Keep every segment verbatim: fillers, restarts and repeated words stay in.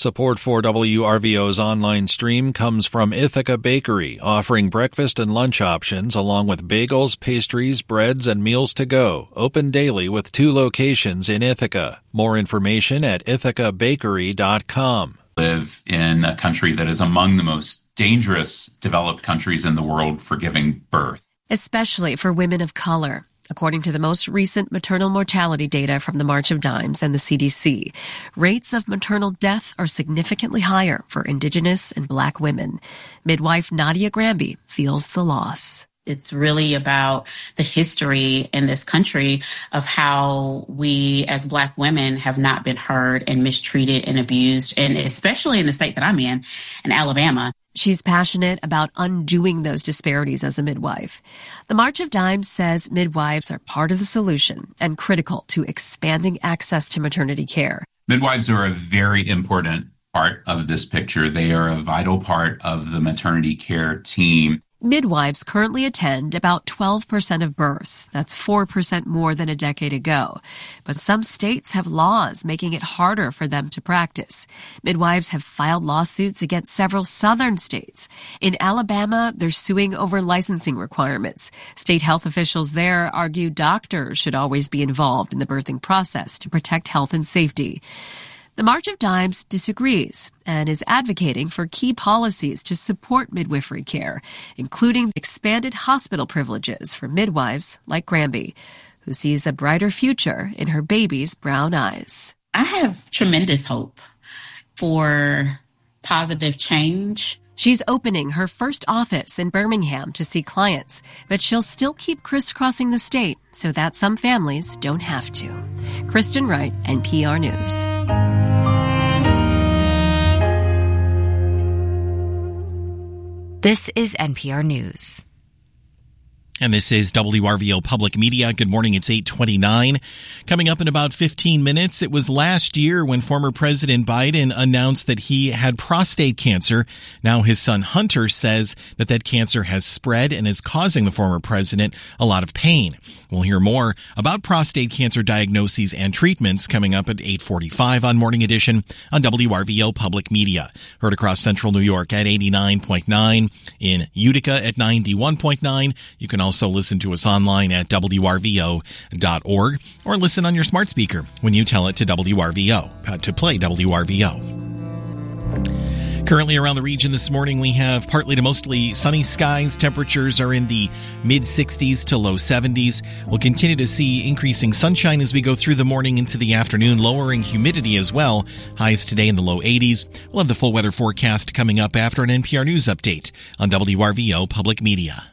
Support for W R V O's online stream comes from Ithaca Bakery, offering breakfast and lunch options along with bagels, pastries, breads, and meals to go. Open daily with two locations in Ithaca. More information at ithaca bakery dot com. Live in a country that is among the most dangerous developed countries in the world for giving birth. Especially for women of color. According to the most recent maternal mortality data from the March of Dimes and the C D C, rates of maternal death are significantly higher for Indigenous and Black women. Midwife Nadia Granby feels the loss. It's really about the history in this country of how we as Black women have not been heard and mistreated and abused, and especially in the state that I'm in, in Alabama. She's passionate about undoing those disparities as a midwife. The March of Dimes says midwives are part of the solution and critical to expanding access to maternity care. Midwives are a very important part of this picture. They are a vital part of the maternity care team. Midwives currently attend about twelve percent of births. That's four percent more than a decade ago. But some states have laws making it harder for them to practice. Midwives have filed lawsuits against several southern states. In Alabama, they're suing over licensing requirements. State health officials there argue doctors should always be involved in the birthing process to protect health and safety. The March of Dimes disagrees and is advocating for key policies to support midwifery care, including expanded hospital privileges for midwives like Granby, who sees a brighter future in her baby's brown eyes. I have tremendous hope for positive change. She's opening her first office in Birmingham to see clients, but she'll still keep crisscrossing the state so that some families don't have to. Kristen Wright, N P R News. This is N P R News. And this is W R V O Public Media. Good morning. It's eight twenty-nine. Coming up in about fifteen minutes, it was last year when former President Biden announced that he had prostate cancer. Now his son Hunter says that that cancer has spread and is causing the former president a lot of pain. We'll hear more about prostate cancer diagnoses and treatments coming up at eight forty-five on Morning Edition on W R V O Public Media. Heard across central New York at eighty-nine point nine, in Utica at ninety-one point nine. You can also listen to us online at W R V O dot org or listen on your smart speaker when you tell it to W R V O, uh, to play W R V O. Currently around the region this morning, we have partly to mostly sunny skies. Temperatures are in the mid-sixties to low seventies. We'll continue to see increasing sunshine as we go through the morning into the afternoon, lowering humidity as well. Highs today in the low eighties. We'll have the full weather forecast coming up after an N P R News update on W R V O Public Media.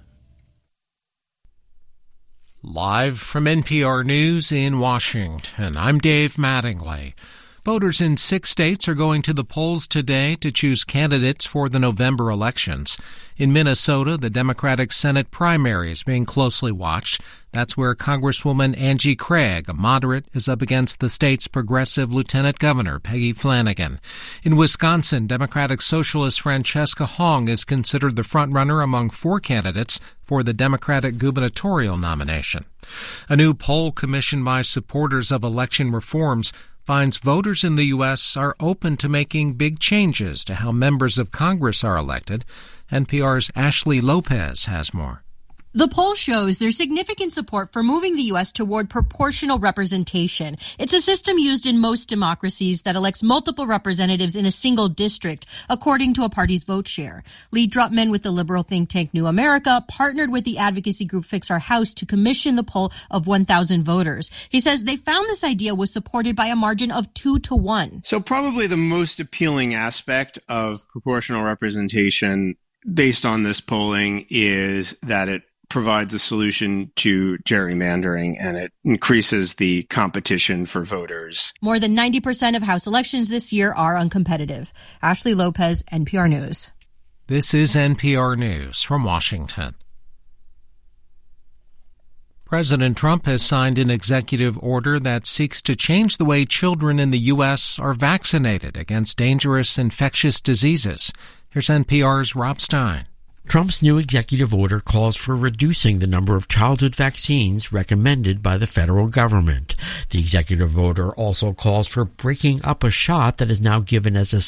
Live from N P R News in Washington, I'm Dave Mattingly. Voters in six states are going to the polls today to choose candidates for the November elections. In Minnesota, the Democratic Senate primary is being closely watched. That's where Congresswoman Angie Craig, a moderate, is up against the state's progressive Lieutenant Governor Peggy Flanagan. In Wisconsin, Democratic Socialist Francesca Hong is considered the frontrunner among four candidates for the Democratic gubernatorial nomination. A new poll commissioned by supporters of election reforms finds voters in the U S are open to making big changes to how members of Congress are elected. N P R's Ashley Lopez has more. The poll shows there's significant support for moving the U S toward proportional representation. It's a system used in most democracies that elects multiple representatives in a single district, according to a party's vote share. Lee Drutman with the liberal think tank New America partnered with the advocacy group Fix Our House to commission the poll of one thousand voters. He says they found this idea was supported by a margin of two to one. So probably the most appealing aspect of proportional representation based on this polling is that it provides a solution to gerrymandering, and it increases the competition for voters. More than ninety percent of House elections this year are uncompetitive. Ashley Lopez, N P R News. This is N P R News from Washington. President Trump has signed an executive order that seeks to change the way children in the U S are vaccinated against dangerous infectious diseases. Here's N P R's Rob Stein. Trump's new executive order calls for reducing the number of childhood vaccines recommended by the federal government. The executive order also calls for breaking up a shot that is now given as a